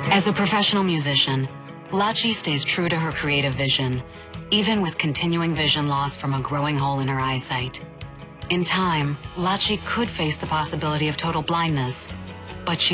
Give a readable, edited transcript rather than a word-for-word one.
As a professional musician, Lachi stays true to her creative vision, even with continuing vision loss from a growing hole in her eyesight. In time, Lachi could face the possibility of total blindness, but she